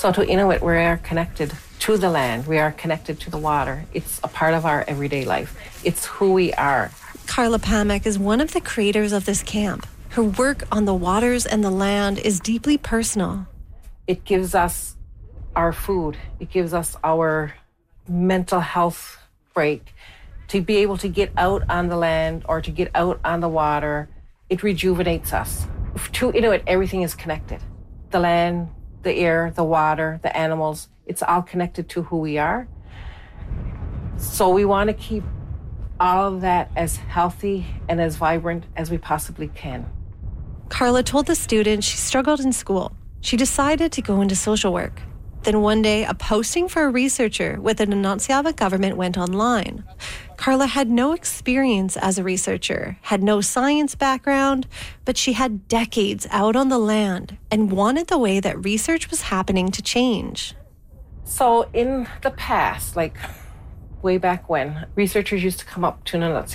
So to Inuit, we are connected to the land. We are connected to the water. It's a part of our everyday life. It's who we are. Carla Pamek is one of the creators of this camp. Her work on the waters and the land is deeply personal. It gives us our food. It gives us our mental health break. To be able to get out on the land or to get out on the water, it rejuvenates us. To Inuit, everything is connected. The land, the air, the water, the animals, it's all connected to who we are. So we want to keep all of that as healthy and as vibrant as we possibly can. Carla told the students she struggled in school. She decided to go into social work. Then one day, a posting for a researcher with the Nunatsiavut government went online. Carla had no experience as a researcher, had no science background, but she had decades out on the land and wanted the way that research was happening to change. So in the past, like way back when, researchers used to come up to Nunatsiavut